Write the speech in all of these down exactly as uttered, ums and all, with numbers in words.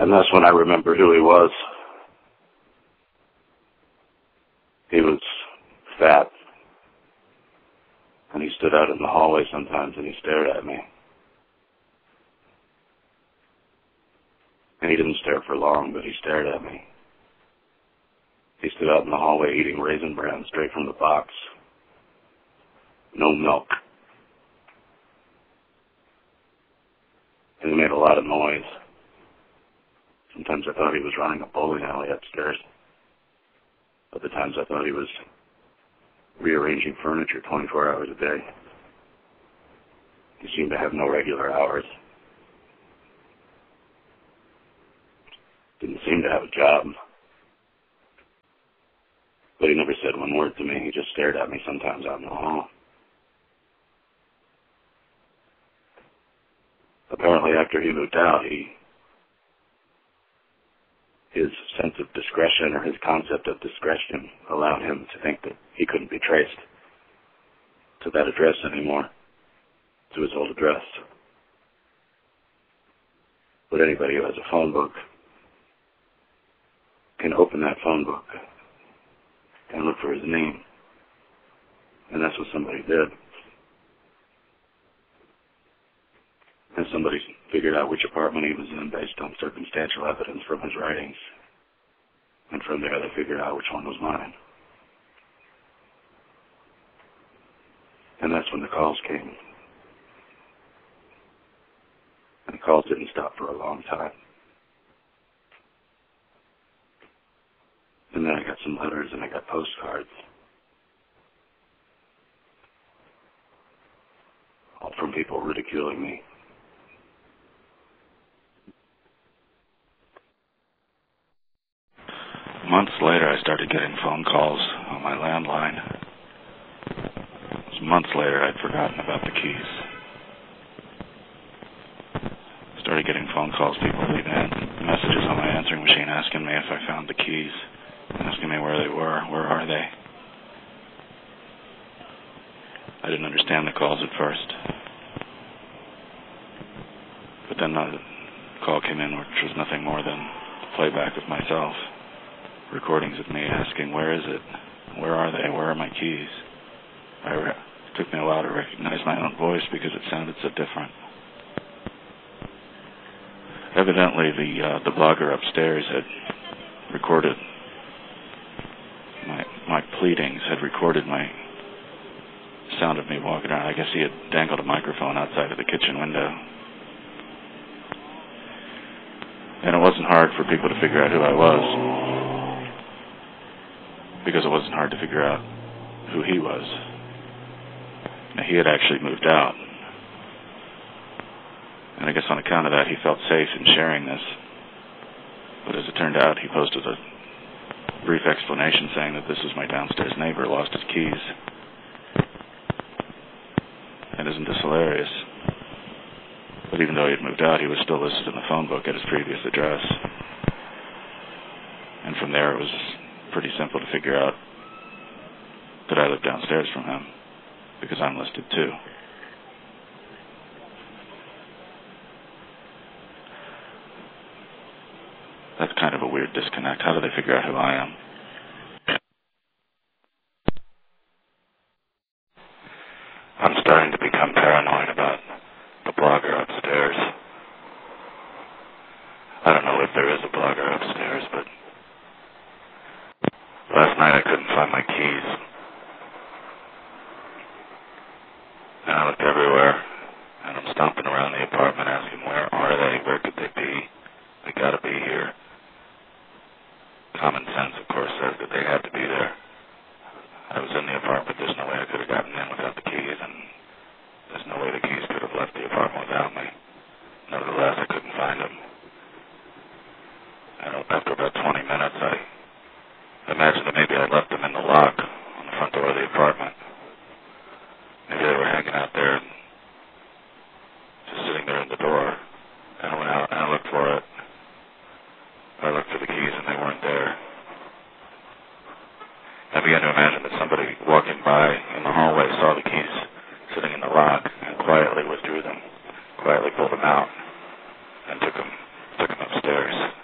And that's when I remembered who he was. He was fat. And he stood out in the hallway sometimes and he stared at me. And he didn't stare for long, but he stared at me. He stood out in the hallway eating Raisin Bran straight from the box. No milk. And he made a lot of noise. Sometimes I thought he was running a bowling alley upstairs. Other times I thought he was rearranging furniture twenty-four hours a day. He seemed to have no regular hours. Didn't seem to have a job. But he never said one word to me. He just stared at me sometimes out in the hall. Apparently after he moved out, he, his sense of discretion or his concept of discretion allowed him to think that he couldn't be traced to that address anymore, to his old address. But anybody who has a phone book can open that phone book and look for his name. And that's what somebody did. And somebody figured out which apartment he was in based on circumstantial evidence from his writings. And from there they figured out which one was mine. And that's when the calls came. And the calls didn't stop for a long time. And then I got some letters and I got postcards. All from people ridiculing me. Months later, I started getting phone calls on my landline. It was months later, I'd forgotten about the keys. I started getting phone calls, people leaving messages on my answering machine asking me if I found the keys, asking me where they were, where are they. I didn't understand the calls at first. But then the call came in, which was nothing more than playback of myself. Recordings of me asking, where is it? Where are they? Where are my keys? I re- it took me a while to recognize my own voice because it sounded so different. Evidently, the uh, the blogger upstairs had recorded my my pleadings, had recorded my sound of me walking around. I guess he had dangled a microphone outside of the kitchen window. And it wasn't hard for people to figure out who I was, because it wasn't hard to figure out who he was. Now, he had actually moved out. And I guess on account of that, he felt safe in sharing this. But as it turned out, he posted a brief explanation saying that this was my downstairs neighbor, lost his keys. And isn't this hilarious? But even though he had moved out, he was still listed in the phone book at his previous address. And from there, it was pretty simple to figure out that I lived downstairs from him, because I'm listed too. That's kind of a weird disconnect. How do they figure out who I am? I'm starting to become paranoid about the blogger upstairs. I don't know if there is a blogger upstairs, but last night I couldn't find my keys. And I looked everywhere, and I'm stomping around the apartment asking, where are they? Where could they be? They gotta be here. Common sense, of course, says that they had to be there. I was in the apartment. There's no way I could have gotten in without the keys, and there's no way the keys could have left the apartment without me. Nevertheless, I couldn't find them. And after about twenty minutes, I imagined that maybe I left them in the lock on the front door of the apartment. Maybe they were hanging out there, just sitting there in the door. And I went out and I looked for it. I looked for the keys and they weren't there. I began to imagine that somebody walking by in the hallway saw the keys sitting in the lock and quietly withdrew them, quietly pulled them out, and took them, took them upstairs.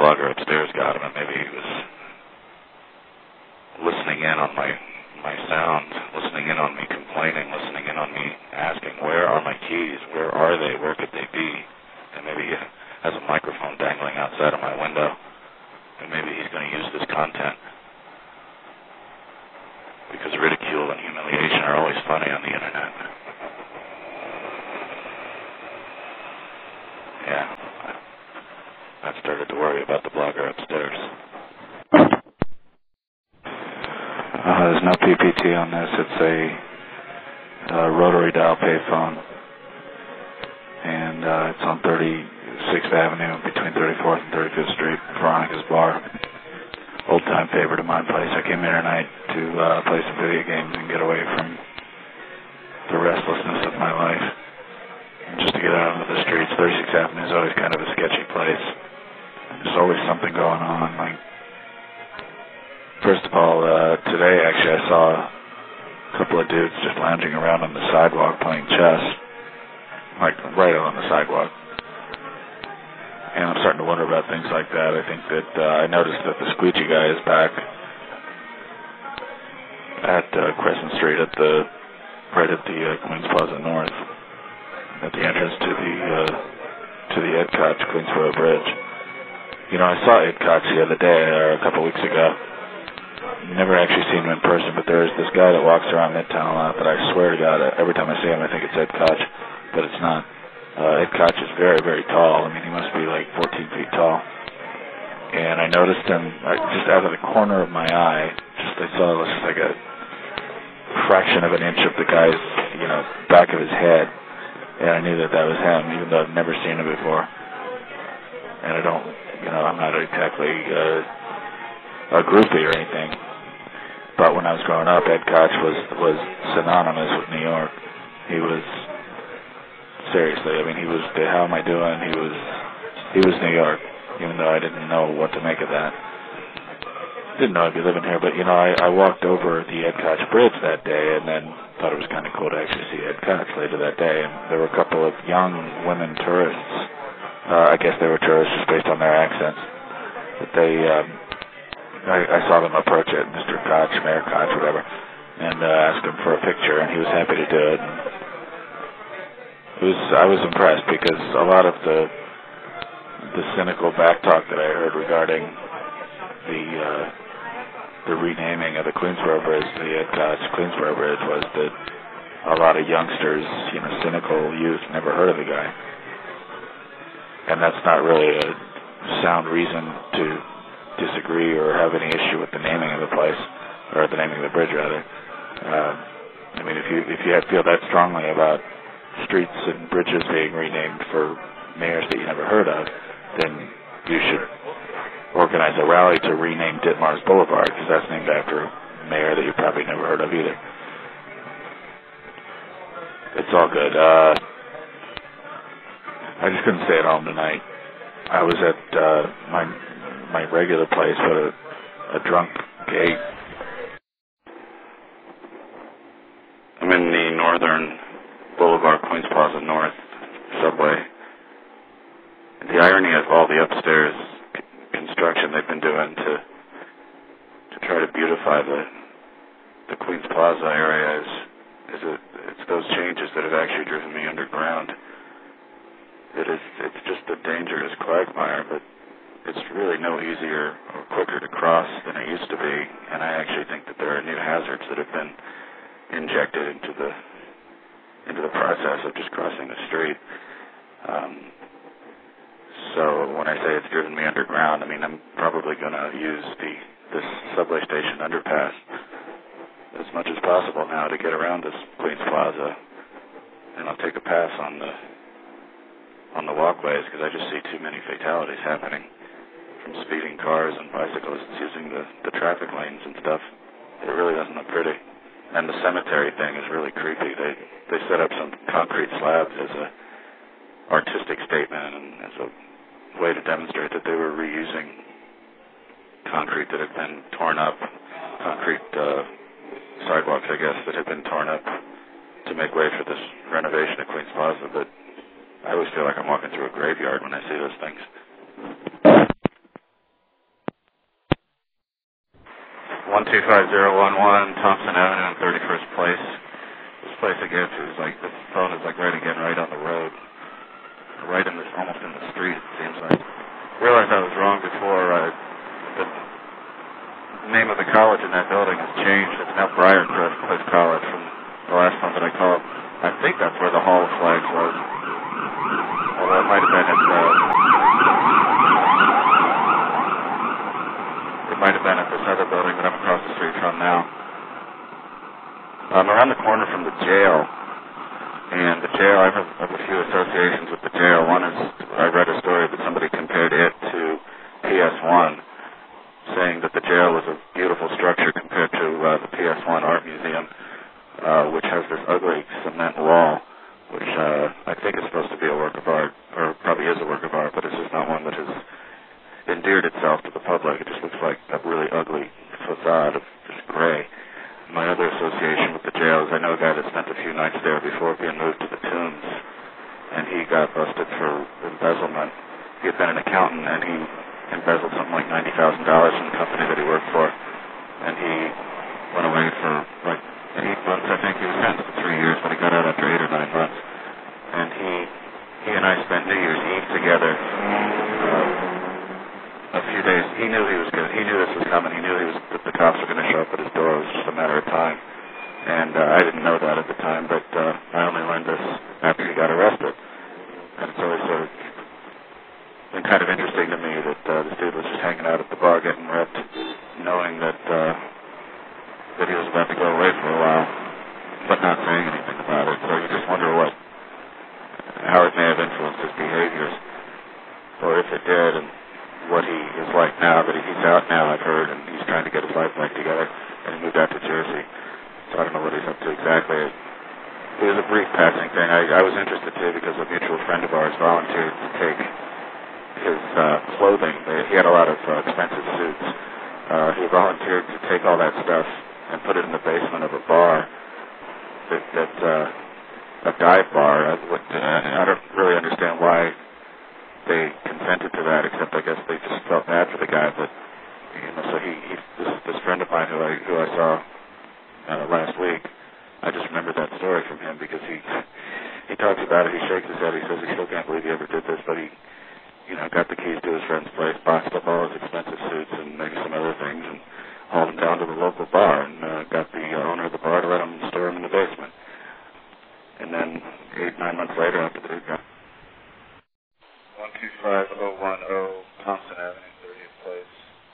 blogger upstairs got him, and maybe he was listening in on my my sound, listening in on me complaining, listening in on me asking, where are my keys? Where are they? Where could they be? And maybe he has a microphone dangling outside of my window, and maybe he's going to use this content. Because ridicule and humiliation are always funny on the internet. Yeah, I, I started to worry about the blogger upstairs. Uh, there's no P P T on this. It's a uh, rotary dial payphone, and uh, it's on thirty-sixth Avenue between thirty-fourth and thirty-fifth Street, Veronica's Bar. Old-time favorite of my place. I came here tonight to uh, play some video games and get away from the restlessness of my life, and just to get out into the streets. thirty-sixth Avenue is always kind of a sketchy place. There's always something going on. Like, first of all, uh, today actually I saw a couple of dudes just lounging around on the sidewalk playing chess, like right on the sidewalk. And I'm starting to wonder about things like that. I think that uh, I noticed that the squeegee guy is back at uh, Crescent Street, at the right at the uh, Queens Plaza North, at the entrance to the uh, to the Ed Koch Queensboro Bridge. You know, I saw Ed Koch the other day, or a couple weeks ago. Never actually seen him in person, but there's this guy that walks around Midtown a lot that I swear to God, every time I see him, I think it's Ed Koch, but it's not. Uh, Ed Koch is very, very tall. I mean, he must be like fourteen feet tall. And I noticed him I, just out of the corner of my eye. Just I saw just like a fraction of an inch of the guy's, you know, back of his head, and I knew that that was him, even though I've never seen him before. And I don't, you know, I'm not exactly uh, a groupie or anything. But when I was growing up, Ed Koch was was synonymous with New York. He was. Seriously, I mean, he was, how am I doing? He was, he was New York, even though I didn't know what to make of that. Didn't know I'd be living here, but, you know, I, I walked over the Ed Koch Bridge that day and then thought it was kind of cool to actually see Ed Koch later that day. And there were a couple of young women tourists. Uh, I guess they were tourists just based on their accents. But they, um, I, I saw them approach it, Mister Koch, Mayor Koch, whatever, and uh, asked him for a picture, and he was happy to do it. And, It was, I was impressed because a lot of the the cynical backtalk that I heard regarding the uh, the renaming of the Queensboro Bridge, the Ed Koch Queensboro Bridge, was that a lot of youngsters, you know, cynical youth, never heard of the guy, and that's not really a sound reason to disagree or have any issue with the naming of the place, or the naming of the bridge rather. Uh, I mean, if you if you feel that strongly about streets and bridges being renamed for mayors that you never heard of, then you should organize a rally to rename Ditmars Boulevard, because that's named after a mayor that you probably never heard of either. It's all good. Uh, I just couldn't stay at home tonight. I was at uh, my my regular place, but a, a drunk gay. I'm in the northern Boulevard, Queens Plaza North subway. The irony of all the upstairs c- construction they've been doing to to try to beautify the the Queens Plaza area is is it, it's those changes that have actually driven me underground. It is it's just a dangerous quagmire, but it's really no easier or quicker to cross than it used to be. And I actually think that there are new hazards that have been injected into the into the process of just crossing the street. Um, so when I say it's driven me underground, I mean I'm probably going to use the this subway station underpass as much as possible now to get around this Queens Plaza, and I'll take a pass on the on the walkways because I just see too many fatalities happening from speeding cars and bicyclists using the, the traffic lanes and stuff. It really doesn't look pretty. And the cemetery thing is really creepy. They they set up some concrete slabs as a artistic statement and as a way to demonstrate that they were reusing concrete that had been torn up, concrete uh, sidewalks, I guess, that had been torn up to make way for this renovation at Queens Plaza. But I always feel like I'm walking through a graveyard when I see those things. two five zero one one Thompson Avenue and thirty-first Place. This place I gave to is like, the phone is like right again, right on the road. Right in this, almost in the street, it seems like. I realized I was wrong before. Uh, the name of the college in that building has changed. It's now Briarcrest Place College from the last time that I called. I think that's where the Hall of Flags was. Although it might have been at, uh, it might have been at this other building that I'm across the street from now. I'm around the corner from the jail, and the jail, I have a, I have a few associations with the jail. One is, I read a story that somebody compared it to P S one, saying that the jail was a beautiful structure compared to uh, the P S one Art Museum, uh, which has this ugly cement wall, which uh, I think is supposed to be a work of art, or probably is a work of art, but it's just not one that has endeared itself to the public. It just looks like a really ugly facade of just gray. My other association with the jail is I know a guy that spent a few nights there before being moved to the Tombs, and he got busted for embezzlement. He had been an accountant, and he embezzled something like ninety thousand dollars from the company that he worked for, and he went away for like eight months, I think. He was sentenced to three years, but he got out after eight or nine months. And he he and I spent New Year's Eve together. Uh, A few days, he knew he was good. He knew this was coming. He knew he was that the cops were going to show up at his door. It was just a matter of time. And uh, I didn't know that at the time, but uh, I only learned this after he got arrested. And it's always sort of been kind of interesting to me that uh, this dude was just hanging out at the bar getting ripped, knowing that uh, that he was about to go away for a while, but not saying anything about it. So you just wonder what, how it may have influenced his behaviors, or if it did, and what he is like now, but he's out now, I've heard, and he's trying to get his life back together, and he moved out to Jersey. So I don't know what he's up to exactly. It was a brief passing thing. I, I was interested, too, because a mutual friend of ours volunteered to take his uh, clothing. He had a lot of uh, expensive suits. Uh, he volunteered to take all that stuff and put it in the basement of a bar, that, that uh, a dive bar. I, what, uh, I don't really understand why they consented to that, except I guess they just felt bad for the guy. But you know, so he, he this, this friend of mine who I who I saw uh, last week, I just remembered that story from him because he he talks about it. He shakes his head. He says he still can't believe he ever did this, but he you know got the keys to his friend's place, boxed up all his expensive suits and maybe some other things, and hauled him down to the local bar and uh, got the uh, owner of the bar to let him store him in the basement. And then eight nine months later, after the dude got one two five zero one zero Thompson Avenue, thirtieth Place.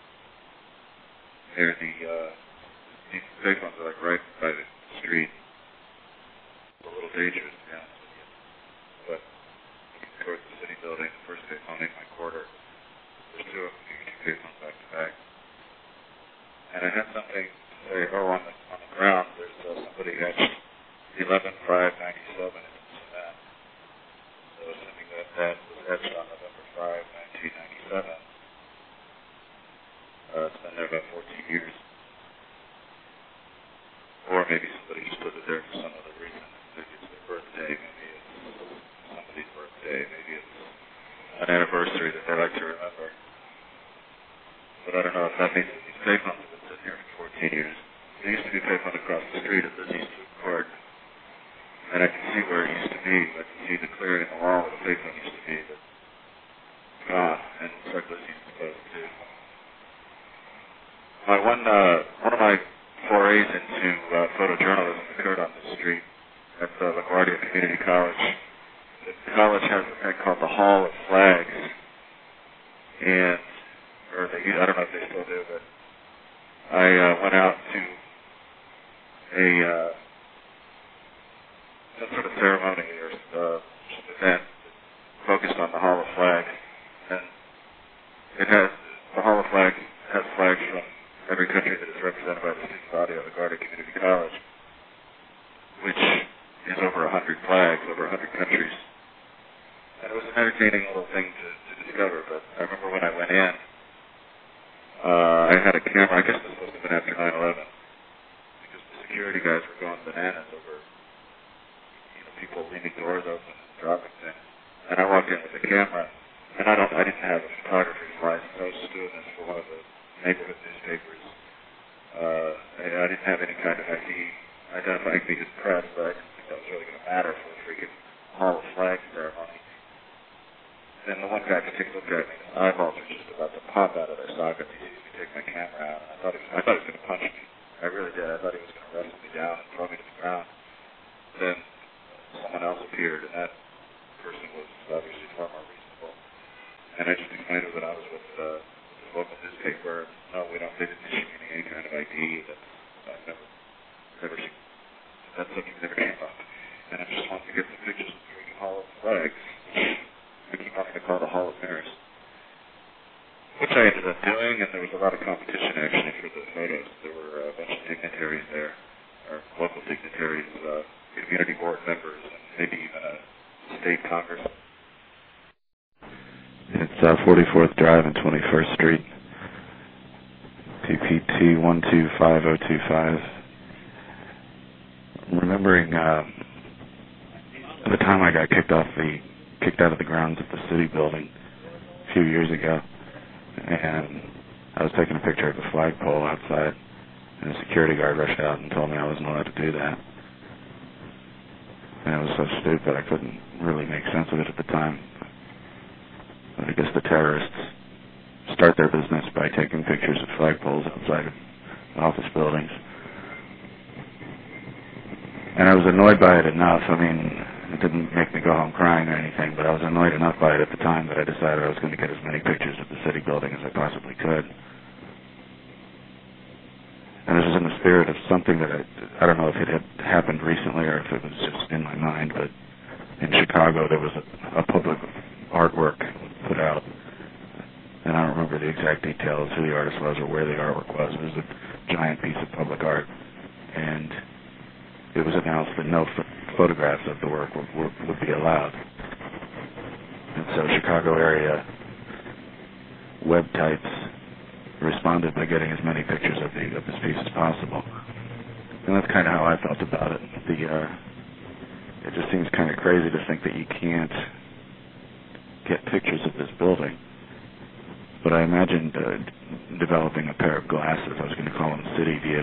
Near the, uh, these big ones are like right by the street. It's a little dangerous, to be honest with you. But towards the city building, the first payphone in my quarter. There's two of them, you can two payphones back to back. And I had something to say, oh, on the, on the ground, there's uh, somebody etched eleven five ninety-seven in cement. So assuming that that was etched on November fifth, nineteen ninety-seven. Uh, it's been there about fourteen years. Or maybe somebody just put it there for some other reason. Maybe it's their birthday, maybe it's somebody's birthday, maybe it's an anniversary that they like to remember. But I don't know if that means that these payphones have been sitting here for fourteen years. There used to be a payphone across the street at this East Court. And I can see where it used to be. I can see the clearing in the wall where the payphone used to be, but gone. And Douglas used to close too. My one, uh, one of my forays into uh, photojournalism occurred on this street at uh, LaGuardia Community College. The college has a thing called the Hall of Flags, and or they, I don't know if they still do, but I uh, went out to a uh, some sort of ceremony or uh, event focused on the Hall of Flags, and it has the Hall of Flags has flags from every country that is represented by the student body of LaGuardia Community College, which is over a hundred flags, over a hundred countries. And it was an entertaining little thing to, to discover, but I remember when I went in, uh, I had a camera. I guess this must have been after nine eleven, because the security guys were going bananas over, you know, people leaving doors open and dropping things. And I walked in with the camera, and I don't, I didn't have a photographer's license. I was just doing this for one of the neighborhood newspapers. Uh, I, I didn't have any kind of I D identifying me as press, but I didn't think that was really going to matter for the freaking Hall of Flag ceremony. Then the one guy could take a look at me, his eyeballs were just about to pop out of their sockets. He sees me take my camera out, and I thought he was, I thought he was going to punch me. I really did. I thought he was going to wrestle me down and throw me to the ground. Then someone else appeared, and that person was obviously far more reasonable. And I just explained to him that I was with uh, the local newspaper. No, we don't. They didn't issue me any kind of I D. That's I've never, never seen. That's something that never came up. And I just wanted to get some pictures of the freaking Hall of Flags. I keep wanting to call it the Hall of Mirrors, which I ended up doing. And there was a lot of competition actually for the photos. There were a bunch of dignitaries there, or local dignitaries, uh, community board members, and maybe even a state congress. It's uh, forty-fourth Drive and twenty-first Street, P P T one two five zero two five. Remembering uh, the time I got kicked off the kicked out of the grounds of the city building a few years ago, and I was taking a picture of a flagpole outside, and a security guard rushed out and told me I wasn't allowed to do that. And it was so stupid I couldn't really make sense of it at the time. But I guess the terrorists start their business by taking pictures of flagpoles outside of office buildings. And I was annoyed by it enough. I mean, it didn't make me go home crying or anything, but I was annoyed enough by it at the time that I decided I was going to get as many pictures of the city building as I possibly could. And this was in the spirit of something that I, I don't know if it had happened recently or if it was just in my mind, but in Chicago there was a, a public artwork put out, and I don't remember the exact details, who the artist was or where the artwork was. It was a giant piece of public art, and it was announced that no ph- photographs of the work would, would, would be allowed. And so Chicago area web types responded by getting as many pictures of, the, of this piece as possible. And that's kind of how I felt about it. The uh, it just seems kind of crazy to think that you can't get pictures of this building. But I imagined uh, developing a pair of glasses. I was going to call them City View.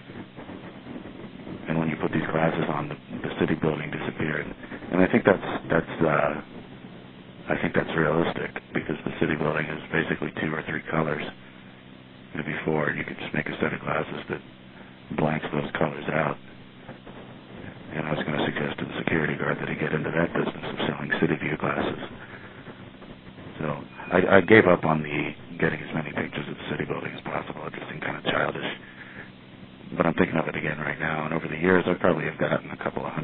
And when you put these glasses on, the, the city building disappeared. And I think that's that's uh, I think that's realistic, because the city building is basically two or three colors. Before, and you could just make a set of glasses that blanks those colors out. And I was going to suggest to the security guard that he get into that business of selling City View glasses. So I, I gave up on the getting as many pictures of the city building as possible. It just seemed kind of childish. But I'm thinking of it again right now, and over the years I probably have gotten a couple of